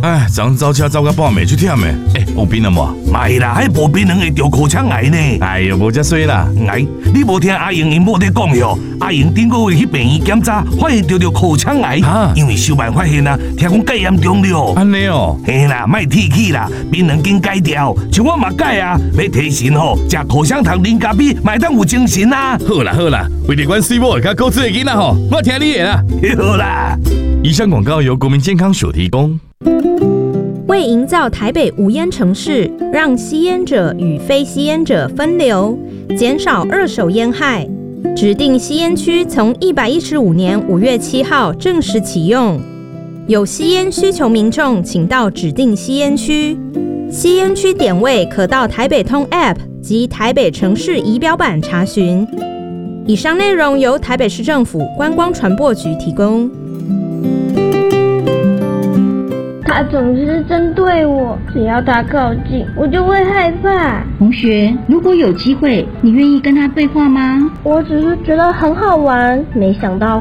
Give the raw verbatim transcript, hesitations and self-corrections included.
哎，昨早车走到半暝去忝的，哎，有病了无？ 袂啦，迄无槟榔会得口腔癌呢。 哎呦，无遮衰啦！ 哎，你无听阿英因某在讲哟？阿英顶个月去病院检查，发现得着口腔癌， 啊、 因为小办发现啊，听讲介严重了。 安尼哦， 嘿啦，莫提起啦，槟榔紧改掉，像我嘛改啊，要提神吼，食口香糖、零咖啡，嘛会当有精神啊。 好啦好啦，为了阮水某甲高智的囡仔吼，我听你的啦。 好啦， 以上广告由国民健康署提供。 为营造台北无烟城市，让吸烟者与非吸烟者分流，减少二手烟害，指定吸烟区从一百一十五年五月七号正式启用。有吸烟需求民众，请到指定吸烟区。吸烟区点位可到台北通 App 及台北城市仪表板查询。以上内容由台北市政府观光传播局提供。 他总是针对我，只要他靠近，我就会害怕。 同学，如果有机会，你愿意跟他对话吗？ 我只是觉得很好玩，没想到